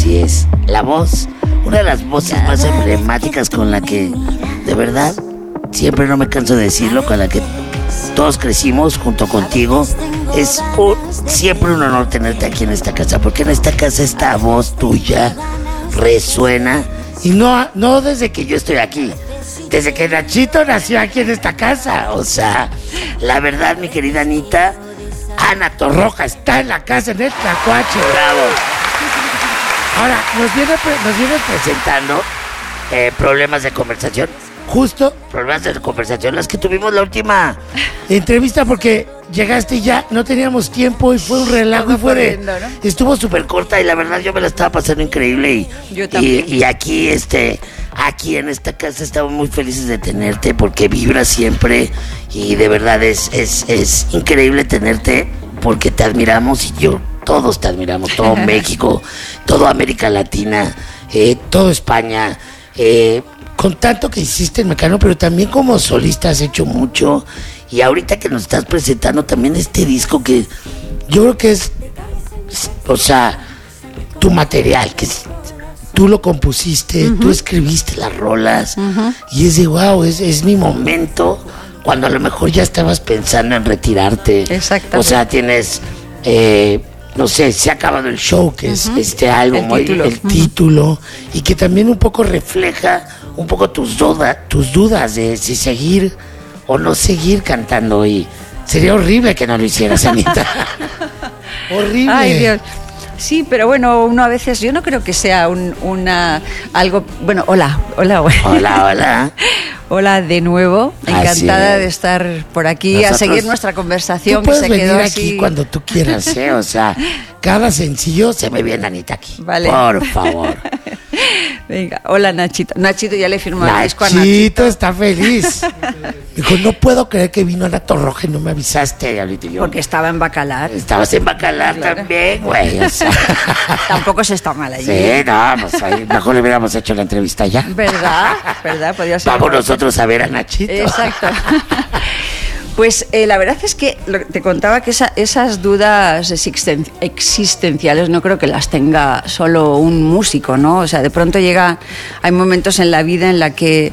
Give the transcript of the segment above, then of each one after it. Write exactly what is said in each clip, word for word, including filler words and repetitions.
Así es, la voz, una de las voces más emblemáticas con la que, de verdad, siempre no me canso de decirlo, con la que todos crecimos junto contigo. Es un, siempre un honor tenerte aquí en esta casa, porque en esta casa esta voz tuya resuena. Y no, no desde que yo estoy aquí, desde que Nachito nació aquí en esta casa. O sea, la verdad, mi querida Anita, Ana Torroja está en la casa, en el Tlacuache. Bravo. Ahora, nos viene, nos viene presentando eh, problemas de conversación. Justo problemas de conversación, las que tuvimos la última entrevista, porque llegaste y ya no teníamos tiempo y fue un relajo y fue de, ¿no? Estuvo súper corta y la verdad yo me la estaba pasando increíble y, yo también. y, y aquí este aquí en esta casa estamos muy felices de tenerte porque vibras siempre y de verdad es, es, es increíble tenerte porque te admiramos y yo, todos te admiramos, todo México, toda América Latina, eh, todo España, eh, con tanto que hiciste en Mecano, pero también como solista has hecho mucho. Y ahorita que nos estás presentando también este disco que yo creo que es, o sea, tu material, que es, tú lo compusiste, uh-huh. tú escribiste las rolas, uh-huh. y es de wow, es, es mi momento, cuando a lo mejor ya estabas pensando en retirarte. Exactamente. O sea, tienes, eh, no sé, se ha acabado el show, que es uh-huh. este álbum, el título, el, el uh-huh. título, y que también un poco refleja un poco tus dudas, tus dudas de si seguir o no seguir cantando. Y sería horrible que no lo hicieras, Anita. Horrible. Ay, Dios. Sí, pero bueno, uno a veces, yo no creo que sea un, una algo, bueno, hola, hola, hola. Hola, hola. Hola de nuevo, encantada de estar por aquí. Nosotros, a seguir nuestra conversación que se quedó venir así. Aquí cuando tú quieras, ¿eh? O sea, cada sencillo se me viene Anita aquí. Vale. Por favor. Venga, hola Nachito. Nachito ya le firmó el disco a Nachito. Nachito está feliz. Dijo, no puedo creer que vino Ana Torroja y no me avisaste. Yo, porque estaba en Bacalar. Estabas en Bacalar, claro. También, güey. O sea. Tampoco se está mal allí. Sí, no, pues ahí mejor le hubiéramos hecho la entrevista ya. ¿Verdad? ¿Verdad? Podría ser. Vamos nosotros a ver a Nachito. Exacto. Pues eh, la verdad es que lo, te contaba que esa, esas dudas existen, existenciales no creo que las tenga solo un músico, ¿no? O sea, de pronto llega, hay momentos en la vida en la que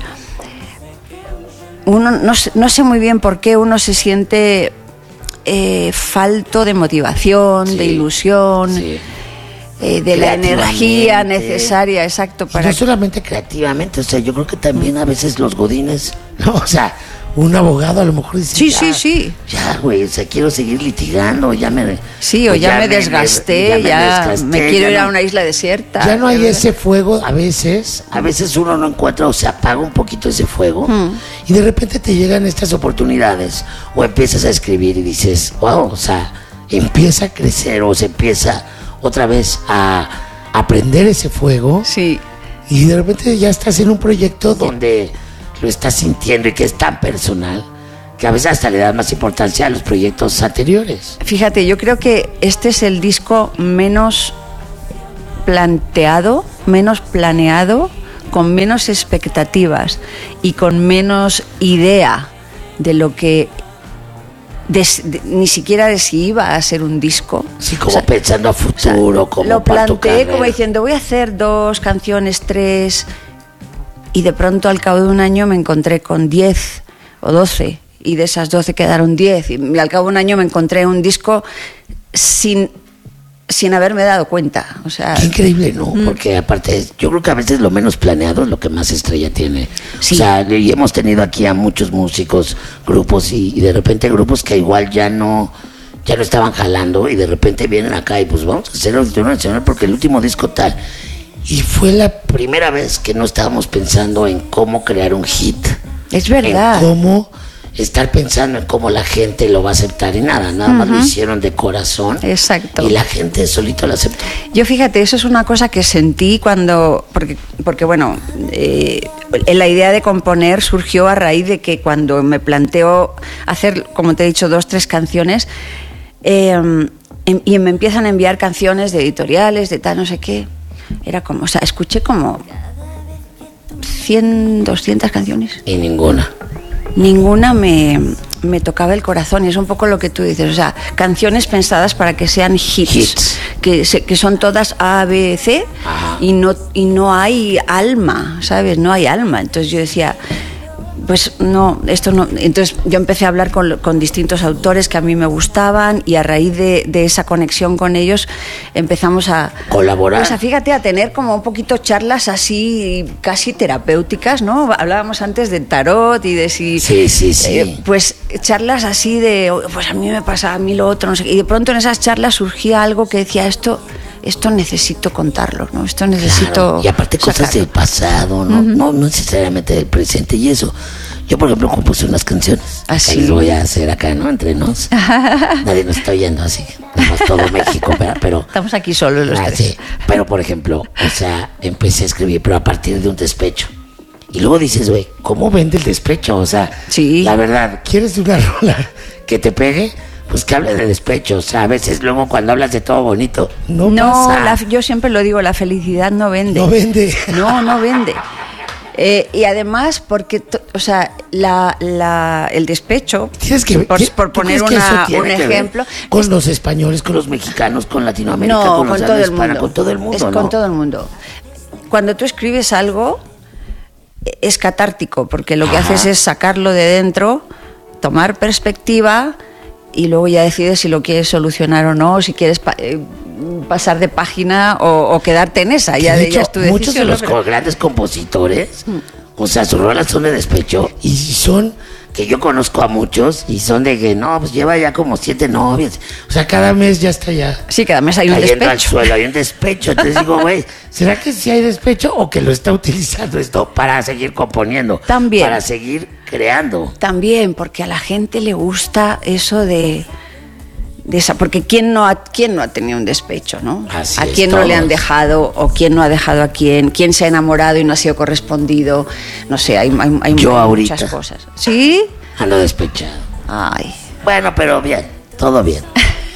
uno no, no sé muy bien por qué uno se siente eh, falto de motivación, sí, de ilusión. Sí. Eh, de la energía necesaria, exacto. Para y no solamente creativamente, o sea, yo creo que también a veces los godines, ¿no? O sea, un abogado a lo mejor dice, sí, sí, sí. Ya, güey, o sea, quiero seguir litigando, ya me... Sí, o ya, ya me desgasté, me, ya, me, ya desgasté, me quiero ir no, a una isla desierta. Ya no hay ese fuego, a veces, a veces uno no encuentra o se apaga un poquito ese fuego hmm. y de repente te llegan estas oportunidades o empiezas a escribir y dices, wow, o sea, empieza a crecer o se empieza otra vez a aprender ese fuego. Sí. Y de repente ya estás en un proyecto donde lo estás sintiendo y que es tan personal que a veces hasta le das más importancia a los proyectos anteriores. Fíjate, yo creo que este es el disco menos planteado, menos planeado, con menos expectativas y con menos idea de lo que De, de, ni siquiera de si iba a ser un disco. Sí, como o sea, pensando a futuro, o sea, como lo planteé como diciendo voy a hacer dos canciones, tres, y de pronto al cabo de un año me encontré con diez o doce y de esas doce quedaron diez y al cabo de un año me encontré un disco sin sin haberme dado cuenta, o sea... Qué increíble, ¿no? Mm. Porque aparte, yo creo que a veces lo menos planeado es lo que más estrella tiene. Sí. O sea, y hemos tenido aquí a muchos músicos, grupos, y, y de repente grupos que igual ya no ya no estaban jalando, y de repente vienen acá y pues vamos a hacer el Auditorio Nacional porque el último disco tal. Y fue la primera vez que no estábamos pensando en cómo crear un hit. Es verdad. En cómo... estar pensando en cómo la gente lo va a aceptar y nada, nada uh-huh. más lo hicieron de corazón. Exacto. Y la gente solito lo aceptó. Yo fíjate, eso es una cosa que sentí cuando, porque, porque bueno, eh, la idea de componer surgió a raíz de que cuando me planteo hacer, como te he dicho, dos, tres canciones, eh, y me empiezan a enviar canciones de editoriales, de tal, no sé qué, era como, o sea, escuché como cien, doscientas canciones. Y ninguna. Ninguna me, me tocaba el corazón, y es un poco lo que tú dices, o sea, canciones pensadas para que sean hits, hits. Que, se, que son todas A, B, C, Ajá. y no, y no hay alma, ¿sabes? No hay alma. Entonces yo decía, pues no, esto no. Entonces yo empecé a hablar con, con distintos autores que a mí me gustaban y a raíz de, de esa conexión con ellos empezamos a colaborar. Pues a, fíjate, a tener como un poquito charlas así casi terapéuticas, ¿no? Hablábamos antes del tarot y de si... Sí, sí, sí. Eh, pues charlas así de, pues a mí me pasa, a mí lo otro, no sé qué. Y de pronto en esas charlas surgía algo que decía, esto... esto necesito contarlo, ¿no? Esto necesito... Claro. Y aparte cosas sacarlo. Del pasado, ¿no? Uh-huh. No, no necesariamente del presente y eso. Yo, por ejemplo, compuse unas canciones. Así. Que les voy a hacer acá, ¿no? Entre nos. Nadie nos está oyendo así. Tenemos todo México, pero... Estamos aquí solos los ah, tres. Sí. Pero, por ejemplo, o sea, empecé a escribir, pero a partir de un despecho. Y luego dices, güey, ¿cómo vende el despecho? O sea, sí. La verdad, ¿quieres una rola que te pegue? Pues que hable de despecho, o sea, a veces luego cuando hablas de todo bonito, no, no pasa. La, yo siempre lo digo, la felicidad no vende. No vende. No, no vende. Eh, y además, porque, o sea, la, la, el despecho, que, por, por poner una, un ejemplo... Con es, los españoles, con los mexicanos, con Latinoamérica, no, con, con los todo el hispana, mundo. con todo el mundo, es ¿no? Con todo el mundo. Cuando tú escribes algo, es catártico, porque lo que Ajá. haces es sacarlo de dentro, tomar perspectiva... y luego ya decides si lo quieres solucionar o no, si quieres pa- eh, pasar de página o, o quedarte en esa. Ya de hecho, es tu decisión, muchos de los pero... grandes compositores, mm. o sea, sus rolas son de despecho y son, que yo conozco a muchos, y son de que, no, pues lleva ya como siete novias. O sea, cada mes ya está ya. Sí, cada mes hay un despecho. Al suelo, hay un despecho. Entonces digo, güey, ¿será que sí hay despecho o que lo está utilizando esto para seguir componiendo? También. Para seguir creando. También, porque a la gente le gusta eso de... de esa, porque quién no ha, quién no ha tenido un despecho, ¿no? Así a quién es, no le han todos. dejado o quién no ha dejado a quién, quién se ha enamorado y no ha sido correspondido, no sé, hay, hay, hay Yo muchas ahorita. cosas. ¿Sí? Ando despechado. Ay. Bueno, pero bien, todo bien.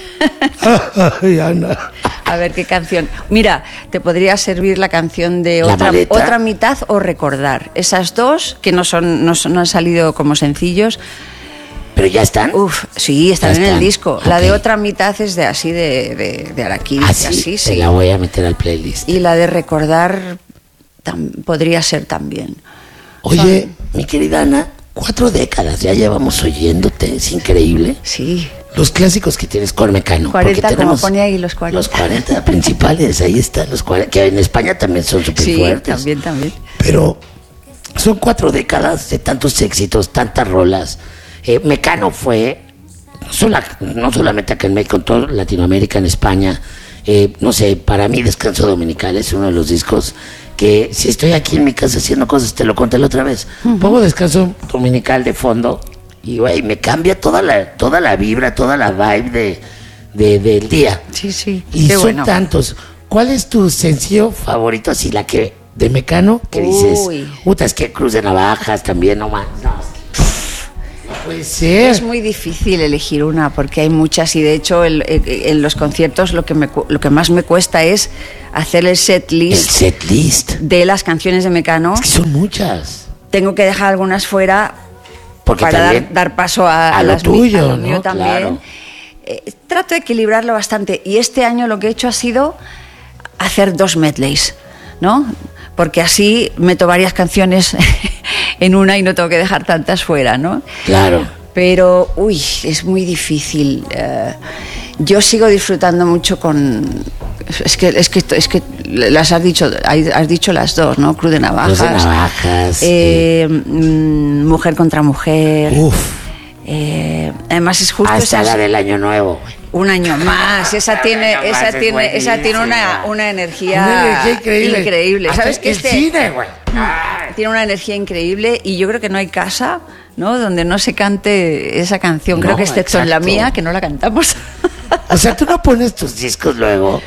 Ay, Ana. A ver qué canción. Mira, te podría servir la canción de ¿La otra, maleta? otra mitad o Recordar. Esas dos que no son, no son, no han salido como sencillos. ¿Pero ya están? Uf, sí, están, ya en están. el disco. Okay. La de Otra Mitad es de así de, de, de Araquí. Ah, sí, así, te sí. la voy a meter al playlist. Y la de Recordar tam, podría ser también. Oye, Son... mi querida Ana, cuatro décadas ya llevamos oyéndote, es increíble. Sí. Los clásicos que tienes con Mecano. cuarenta, como pone ahí los cuarenta. Los cuarenta principales, ahí están los cuarenta, que en España también son súper sí, fuertes. también, también. Pero son cuatro décadas de tantos éxitos, tantas rolas. Eh, Mecano fue, no, sola, no solamente acá en México, en toda Latinoamérica, en España, eh, no sé, para mí Descanso Dominical es uno de los discos que si estoy aquí en mi casa haciendo cosas, te lo conté la otra vez, uh-huh. pongo Descanso Dominical de fondo y güey, me cambia toda la, toda la vibra, toda la vibe de, de, del día. Sí, sí. Y Qué son bueno. tantos. ¿Cuál es tu sencillo favorito? Así la que de Mecano, que dices, Uy. puta, es que Cruz de Navajas también, no más. No, no puede ser. Es muy difícil elegir una porque hay muchas y de hecho el, el, en los conciertos lo que, me, lo que más me cuesta es hacer el set list, el set list de las canciones de Mecano. Es que son muchas. Tengo que dejar algunas fuera porque para dar, dar paso a, a, a lo las tuyo, a lo ¿no? mío también. Claro. Eh, trato de equilibrarlo bastante y este año lo que he hecho ha sido hacer dos medleys, ¿no? Porque así meto varias canciones en una y no tengo que dejar tantas fuera, ¿no? Claro. Pero, uy, es muy difícil. Uh, yo sigo disfrutando mucho con... Es que, es que, es que las has dicho, has dicho las dos, ¿no? Cruz de Navajas. Cruz de Navajas. Eh, eh. Mujer contra Mujer. Uf. Eh, además es justo... Hasta la del Año Nuevo. Un año más, esa tiene, más esa es tiene, esa tiene una, una energía, una energía increíble. increíble. ¿Sabes qué? Este cine, güey. Tiene una energía increíble y yo creo que no hay casa, ¿no? Donde no se cante esa canción. Creo no, que excepto exacto. en la mía, que no la cantamos. O sea, tú no pones tus discos luego.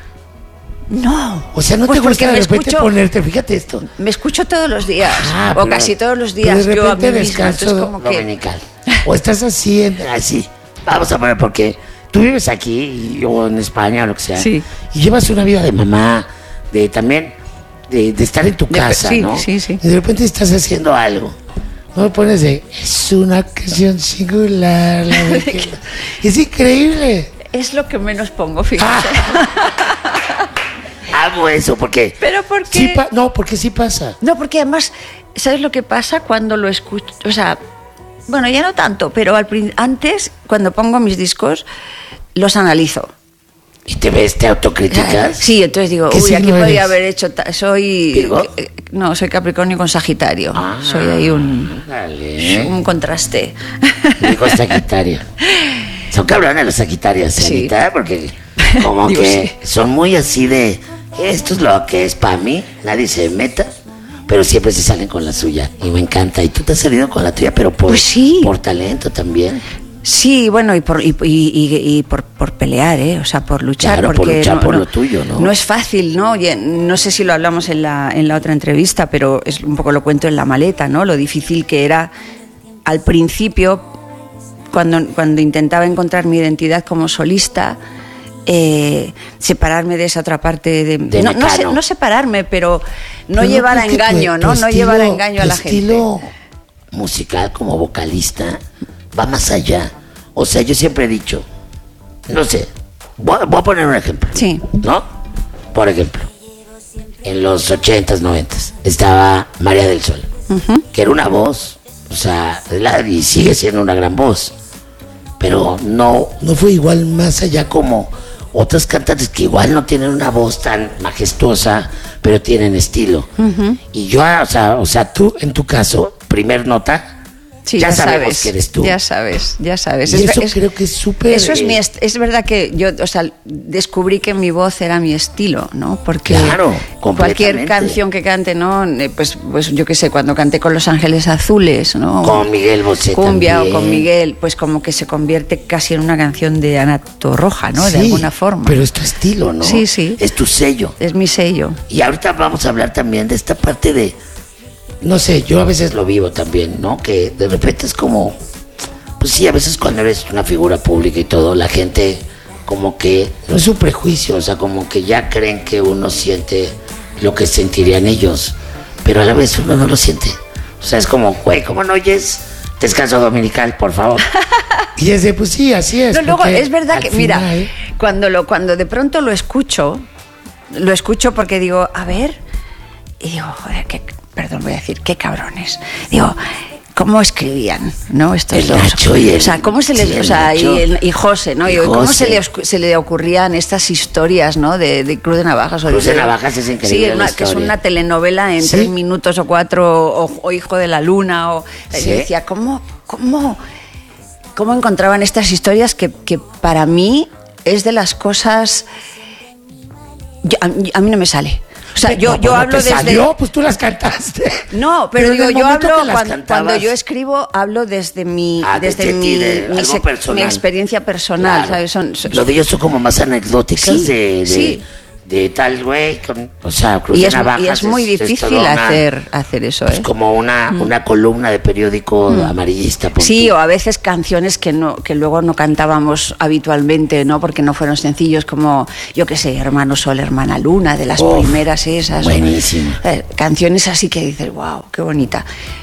No. O sea, no pues te gusta de repente escucho, ponerte, fíjate esto. Me escucho todos los días, ah, o pero, casi todos los días. Pero de yo repente a mí misma, Descanso como Dominical. Que... O estás así, en, así. Vamos a poner porque tú vives aquí o en España o lo que sea. Sí. Y llevas una vida de mamá, de también de, de estar en tu casa, de, sí, ¿no? Sí, sí. Y de repente estás haciendo algo. No me pones de, es una canción singular. La de que... Es increíble. Es lo que menos pongo, fíjate. Ah. A amo eso, porque... ¿Pero por qué? Sí pa- no, porque sí pasa. No, porque además, ¿sabes lo que pasa cuando lo escucho? O sea, bueno, ya no tanto, pero al prin- antes, cuando pongo mis discos, los analizo. ¿Y te ves, te autocriticas? Sí, entonces digo, ¿Qué uy, aquí signo podría eres? haber hecho... ta- Soy... ¿Virgo? eh, No, soy Capricornio con Sagitario. Ah, soy ahí un, dale. un contraste. Digo Sagitario. Son cabrones los Sagitarios, Sí. Anita, porque como Digo, que sí. son muy así de, esto es lo que es para mí, nadie se meta, pero siempre se salen con la suya y me encanta. Y tú te has salido con la tuya, pero por, Pues sí. por talento también. Sí, bueno, y por y, y- y- y por, por pelear, ¿eh? O sea, por luchar. Claro, por porque luchar no, por no- lo tuyo, ¿no? No es fácil, ¿no? Oye, no sé si lo hablamos en la, en la otra entrevista, pero es un poco lo cuento en La Maleta, ¿no? Lo difícil que era al principio, cuando, cuando intentaba encontrar mi identidad como solista, eh, separarme de esa otra parte de... De no, no, se- Mecano. no separarme, pero no Pero llevar a crees que tu- engaño, tu ¿no? No estilo- llevar a engaño a tu la gente. estilo musical como vocalista va más allá. O sea, yo siempre he dicho, no sé, voy, voy a poner un ejemplo. Sí. ¿No? Por ejemplo, en los ochentas, noventas, estaba María del Sol, Ujú. que era una voz, o sea, la- y sigue siendo una gran voz, pero no, no fue igual más allá como otras cantantes que igual no tienen una voz tan majestuosa, pero tienen estilo. Y yo, o sea, o sea, tú en tu caso, primer nota, Sí, ya, ya, sabemos sabes, que eres tú. Ya sabes, ya sabes. Y Es- eso es- creo que es súper... Eso es eh, mi est- es verdad que yo, o sea, descubrí que mi voz era mi estilo, ¿no? Porque Claro, cualquier completamente. canción que cante, ¿no? Eh, Pues, pues yo qué sé, cuando canté con Los Ángeles Azules, ¿no? Con Miguel Bosé Cumbia también. o con Miguel, pues como que se convierte casi en una canción de Ana Torroja, ¿no? De Sí, alguna forma. Pero es tu estilo, ¿no? Sí, sí. Es tu sello. Es mi sello. Y ahorita vamos a hablar también de esta parte de, no sé, yo a veces lo vivo también, ¿no? Que de repente es como, pues sí, a veces cuando eres una figura pública y todo, la gente como que, no es un prejuicio, o sea, como que ya creen que uno siente lo que sentirían ellos, pero a la vez uno no lo siente. O sea, es como, güey, ¿cómo no oyes descanso dominical, por favor? Y es de, pues sí, así es. No, luego porque es verdad al que, mira, final- cuando lo, cuando de pronto lo escucho, lo escucho porque digo, a ver, y digo, joder, qué, perdón, voy a decir, qué cabrones. Digo, ¿cómo escribían, no? Estos El dos. Nacho y el- o sea, ¿cómo se les, sí, el o sea, y, Nacho. el- y José, ¿no? Y Y ¿cómo José. se le, oscu- se le ocurrían estas historias, ¿no? De, de Cruz de Navajas. o Cruz de de- Navajas es increíble Sí, una- la que es historia. una telenovela en Sí. tres minutos o cuatro, o, o Hijo de la Luna, o... Sí. Yo decía, ¿cómo, cómo, cómo encontraban estas historias que, que para mí es de las cosas... yo- a, a mí no me sale. O sea, yo, No, yo pues no hablo te desde... salió, pues tú las cantaste. No, pero, en digo, el yo momento hablo que las cuando, cantabas- cuando yo escribo, hablo desde mi, Ah, desde desde mi, ti, de mi, algo se- personal. mi experiencia personal, Claro. ¿sabes? Son, son- Lo de ellos son como más anecdóticas Sí, de, de, sí. de tal güey, con- o sea, Cruz y, de es, Navajas. y es muy es difícil toda una- hacer, hacer eso, pues ¿eh? como una, una columna de periódico amarillista. pon Sí, tú. o a veces canciones que no que luego no cantábamos habitualmente, ¿no? Porque no fueron sencillos, como, yo qué sé, Hermano Sol, Hermana Luna, de las Uf, primeras esas. o- buenísimo. eh, canciones así que dices, wow, qué bonita.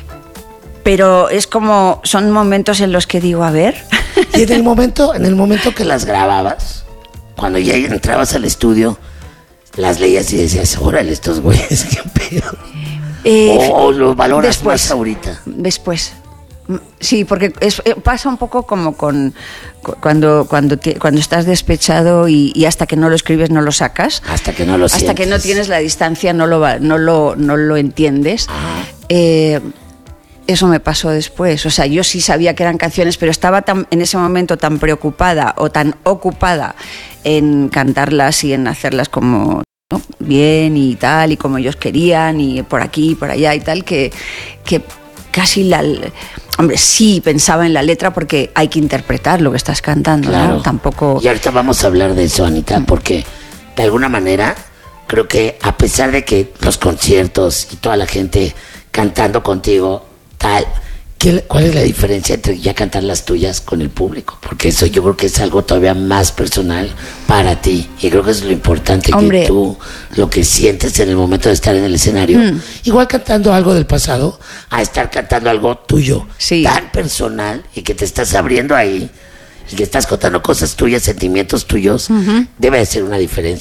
Pero es como, son momentos en los que digo, a ver... Y en el momento, en el momento que las grababas, cuando ya entrabas al estudio, las leías y decías, órale, estos güeyes, qué pedo. Eh, o, o lo valoras después, más ahorita. Después. Mm, Sí, porque es- eh, pasa un poco como con cu- cuando cuando ti- cuando estás despechado y, y hasta que no lo escribes no lo sacas. Hasta que no lo Hasta sientes. que no tienes la distancia no lo va- no lo no lo entiendes. Ah. Eh, eso me pasó después. O sea, yo sí sabía que eran canciones, pero estaba tan, en ese momento tan preocupada o tan ocupada en cantarlas y en hacerlas como, ¿no? bien y tal, y como ellos querían, y por aquí y por allá y tal, que, que casi la... Hombre, sí pensaba en la letra porque hay que interpretar lo que estás cantando, Claro. ¿no? Tampoco... Y ahorita vamos a hablar de eso, Anita, porque de alguna manera creo que a pesar de que los conciertos y toda la gente cantando contigo, tal, ¿qué- ¿cuál es la diferencia entre ya cantar las tuyas con el público? Porque eso yo creo que es algo todavía más personal para ti. Y creo que es lo importante, Hombre. que tú lo que sientes en el momento de estar en el escenario, Mm. igual cantando algo del pasado, a estar cantando algo tuyo, Sí. tan personal y que te estás abriendo ahí y que estás contando cosas tuyas, sentimientos tuyos, debe de ser una diferencia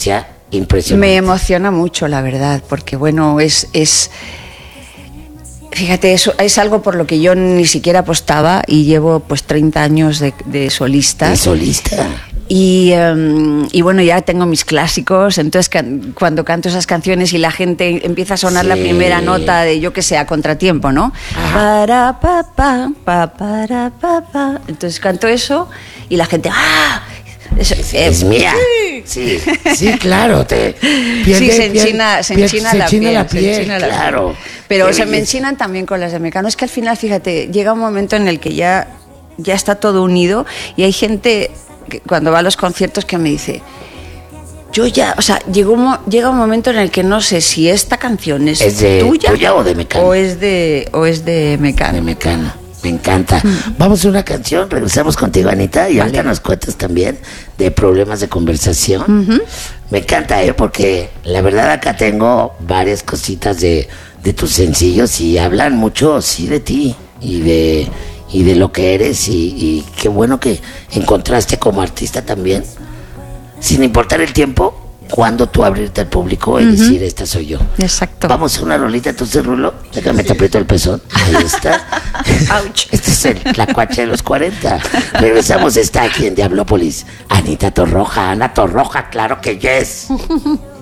impresionante. Me emociona mucho, la verdad, porque bueno, es... es fíjate, eso es algo por lo que yo ni siquiera apostaba y llevo pues treinta años de, de solista. De solista. Y, um, y bueno, ya tengo mis clásicos, entonces can, cuando canto esas canciones y la gente empieza a sonar sí. la primera nota de, yo que sé, a contratiempo, ¿no? Para, pa, pa, pa, para, pa, pa. Entonces canto eso y la gente, ¡ah! Es, es, es mía. Sí, sí, claro. Te pierde, sí, se enchina, se enchina, se la, enchina piel, la piel. Se enchina la claro. Piel. Pero Qué se bien. me enchinan también con las de Mecano. Es que al final, fíjate, llega un momento en el que ya, ya está todo unido y hay gente que, cuando va a los conciertos que me dice... Yo ya, o sea, llegó un, llega un momento en el que no sé si esta canción es, ¿Es de tuya, tuya o de Mecano. O es de, o es de Mecano. De Mecano. Me encanta. Mm. Vamos a una canción, regresamos contigo, Anita, y vale. ahorita nos cuentas también de problemas de conversación. Uh-huh. Me encanta, ¿eh? Porque la verdad acá tengo varias cositas de, de tus sencillos y hablan mucho, sí, de ti y de, y de lo que eres y, y qué bueno que encontraste como artista también, sin importar el tiempo, cuando tú abrirte al público y uh-huh. decir, esta soy yo. Exacto. Vamos a una rolita, entonces, Rulo. Déjame te aprieto el pezón. Ahí está. Ouch. Este es el Tlacuache de los cuarenta. Regresamos, está aquí en Diablópolis. Anita Torroja, Ana Torroja, claro que yes.